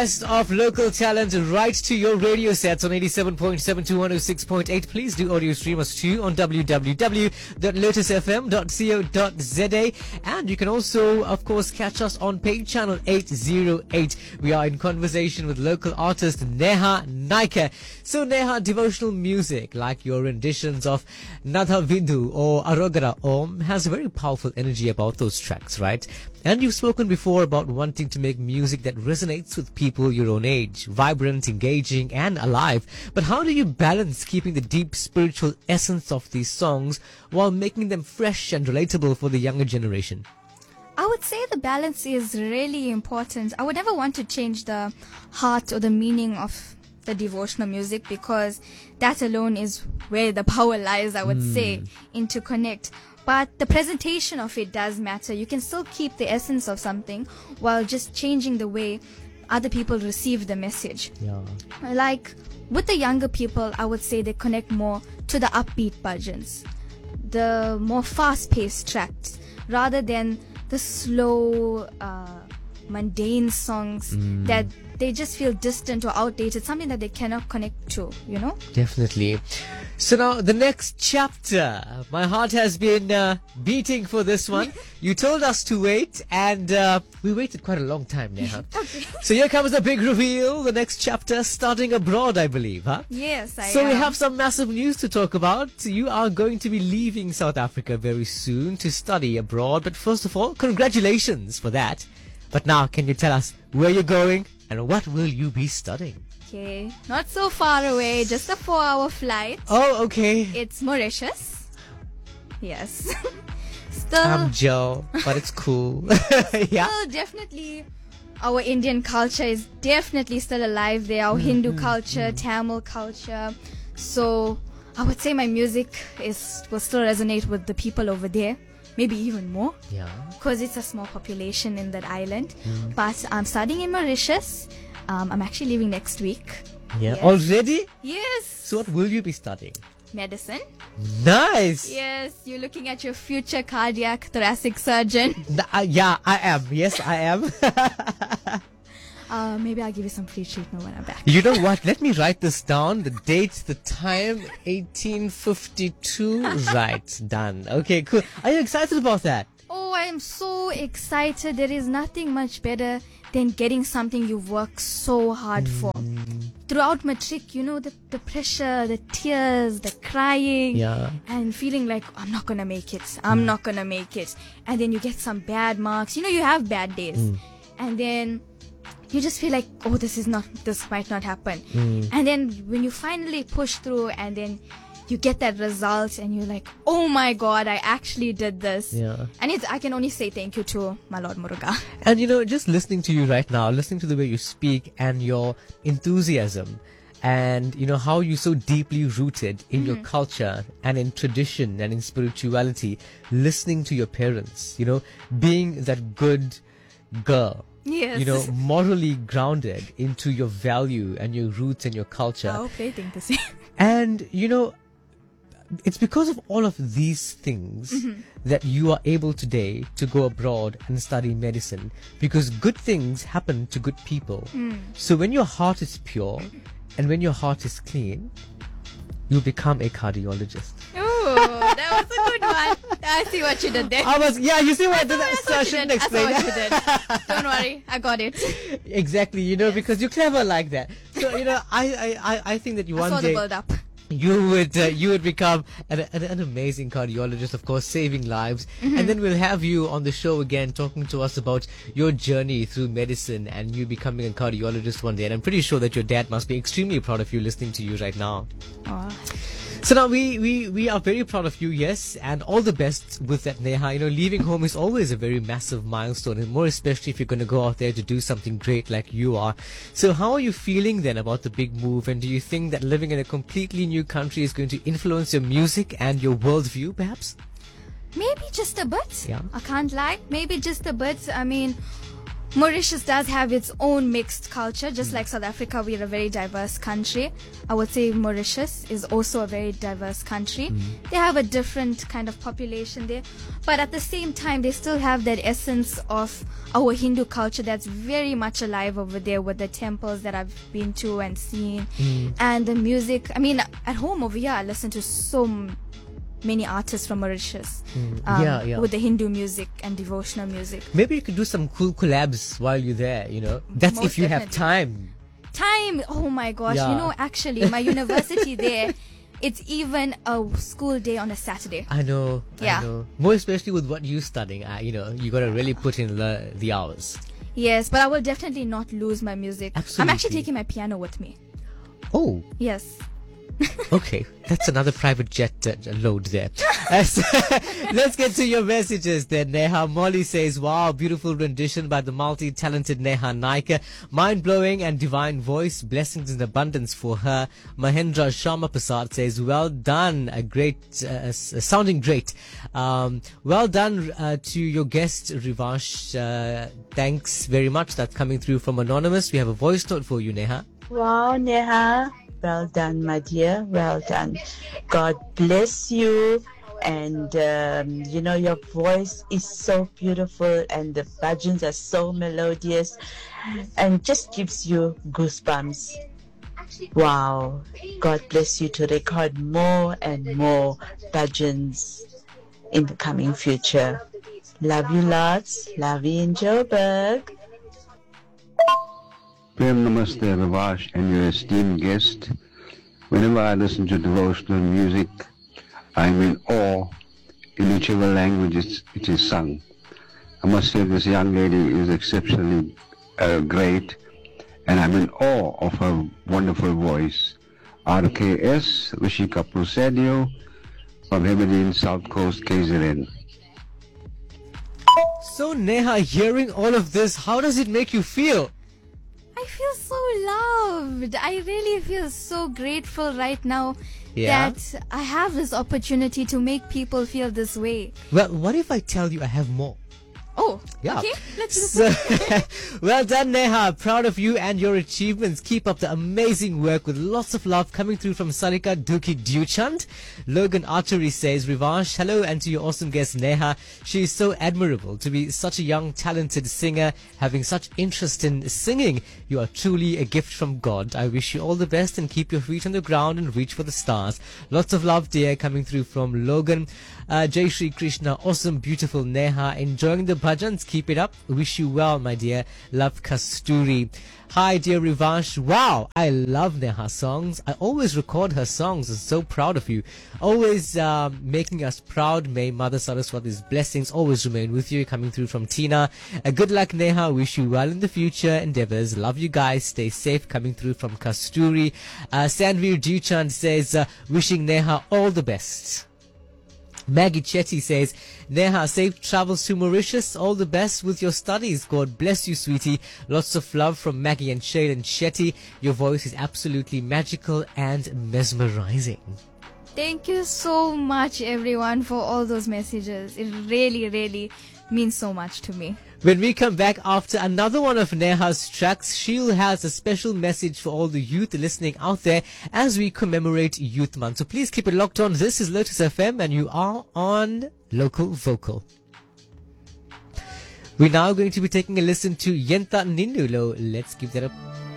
best of local talent right to your radio sets on 87.7 to 106.8. Please do audio stream us too on www.lotusfm.co.za. And you can also, of course, catch us on page channel 808. We are in conversation with local artist Neha Naika. So Neha, devotional music like your renditions of Natha Vindu or Arogara Om has a very powerful energy about those tracks, right? And you've spoken before about wanting to make music that resonates with people your own age, vibrant, engaging, and alive. But how do you balance keeping the deep spiritual essence of these songs while making them fresh and relatable for the younger generation? I would say the balance is really important. I would never want to change the heart or the meaning of the devotional music, because that alone is where the power lies, I would say, into connect. But the presentation of it does matter. You can still keep the essence of something while just changing the way other people receive the message. Yeah. Like with the younger people, I would say they connect more to the upbeat bhajans, the more fast-paced tracks, rather than the slow, mundane songs that they just feel distant or outdated, something that they cannot connect to, you know? Definitely. So now the next chapter. My heart has been beating for this one. You told us to wait, and we waited quite a long time, Neha. Okay. So here comes the big reveal. The next chapter, starting abroad, I believe, huh? Yes, I So am. we have some massive news to talk about. You are going to be leaving South Africa very soon to study abroad. But first of all, congratulations for that. But now, can you tell us where you're going and what will you be studying? Okay, not so far away, just a 4-hour flight. Oh, okay. It's Mauritius. Yes. Still, I'm Joe, but it's cool. Yeah. still definitely, our Indian culture is definitely still alive there. Our Hindu culture, Tamil culture. So I would say my music will still resonate with the people over there. Maybe even more, Yeah. because it's a small population in that island. But I'm studying in Mauritius. I'm actually leaving next week. Yeah. Yes. Already? Yes. So what will you be studying? Medicine. Nice. Yes, you're looking at your future cardiac thoracic surgeon. Yeah, I am. Yes, I am. Maybe I'll give you some free treatment when I'm back. You know what? Let me write this down. The date, the time, 1852. Right. Done. Okay, cool. Are you excited about that? Oh, I am so excited. There is nothing much better than getting something you've worked so hard for. Throughout matric, you know, the pressure, the tears, the crying, Yeah. and feeling like, I'm not gonna make it. I'm not gonna make it. And then you get some bad marks. You know, you have bad days. And then you just feel like, oh, this might not happen. And then when you finally push through and then you get that result and you're like, oh my God, I actually did this. Yeah. And I can only say thank you to my Lord Muruga. And you know, just listening to you right now, listening to the way you speak and your enthusiasm, and you know how you're so deeply rooted in your culture and in tradition and in spirituality, listening to your parents, you know, being that good girl. Yes. You know, morally grounded into your value and your roots and your culture. Oh, plaything to see. And, you know, it's because of all of these things that you are able today to go abroad and study medicine, because good things happen to good people. So when your heart is pure and when your heart is clean, you'll become a cardiologist. Oh, that was a good one. I see what you did there. You see what I did? That's So I what you shouldn't did. I saw explain what that. you did. Don't worry, I got it. Exactly, you know, because you're clever like that. So, you know, I think that I one saw day the build up. you would become an amazing cardiologist, of course, saving lives. And then we'll have you on the show again talking to us about your journey through medicine and you becoming a cardiologist one day. And I'm pretty sure that your dad must be extremely proud of you listening to you right now. Oh. So now we are very proud of you, yes, and all the best with that, Neha. You know, leaving home is always a very massive milestone, and more especially if you're going to go out there to do something great like you are. So how are you feeling then about the big move, and do you think that living in a completely new country is going to influence your music and your worldview, perhaps? Maybe just a bit. Yeah. I can't lie. Maybe just a bit. I mean, Mauritius does have its own mixed culture, just like South Africa. We're a very diverse country. I would say Mauritius is also a very diverse country. They have a different kind of population there, but at the same time, they still have that essence of our Hindu culture that's very much alive over there, with the temples that I've been to and seen, and the music. I mean, at home over here, I listen to many artists from Mauritius with the Hindu music and devotional music. Maybe you could do some cool collabs while you're there, That's Most if you have definitely. time. Oh my gosh. Yeah. Actually, my university there, it's even a school day on a Saturday. I know. Yeah. I know. More especially with what you're studying, you got to really put in the hours. Yes, but I will definitely not lose my music. I'm Absolutely. actually taking my piano with me. Oh, Yes. okay. That's another private jet load there. Let's get to your messages there, Neha. Molly says, wow, beautiful rendition by the multi-talented Neha Naika. Mind-blowing and divine voice. Blessings in abundance for her. Mahendra Sharma Prasad says, well done. A great, sounding great. Well done to your guest, Rivash. Thanks very much. That's coming through from Anonymous. We have a voice note for you, Neha. Wow, Neha. Well done, my dear. Well done. God bless you. And, your voice is so beautiful and the bhajans are so melodious and just gives you goosebumps. Wow. God bless you to record more and more bhajans in the coming future. Love you lots. Love you in Joburg. Prem Namaste, Rivash, and your esteemed guest. Whenever I listen to devotional music, I'm in awe in whichever language it is sung. I must say this young lady is exceptionally great, and I'm in awe of her wonderful voice. RKS, Rishi Kapoor Sadio, from Hebridean, South Coast, KZN. So, Neha, hearing all of this, how does it make you feel? I feel so loved. I really feel so grateful right now Yeah? that I have this opportunity to make people feel this way. Well, what if I tell you I have more? Oh, Yeah. okay. Let's do So, well done, Neha. Proud of you and your achievements. Keep up the amazing work with lots of love coming through from Sarika Duki Duchand. Logan Archery says, Rivash, hello, and to your awesome guest, Neha. She is so admirable to be such a young, talented singer, having such interest in singing. You are truly a gift from God. I wish you all the best and keep your feet on the ground and reach for the stars. Lots of love, dear, coming through from Logan. Jai Shri Krishna, awesome, beautiful Neha. Enjoying the bhajans. Keep it up. Wish you well, my dear. Love, Kasturi. Hi, dear Rivash. Wow, I love Neha songs. I always record her songs. I'm so proud of you. Always making us proud. May Mother Saraswati's blessings always remain with you. Coming through from Tina. Good luck, Neha. Wish you well in the future endeavors. Love you guys. Stay safe. Coming through from Kasturi. Sandveer Duchand says, wishing Neha all the best. Maggie Chetty says, Neha, safe travels to Mauritius. All the best with your studies. God bless you, sweetie. Lots of love from Maggie and Shaylan Shetty. Your voice is absolutely magical and mesmerizing. Thank you so much, everyone, for all those messages. It really, really means so much to me. When we come back after another one of Neha's tracks, she'll has a special message for all the youth listening out there as we commemorate Youth Month. So please keep it locked on. This is Lotus FM and you are on Local Vocal. We're now going to be taking a listen to Yenta Nindulo. Let's give that up.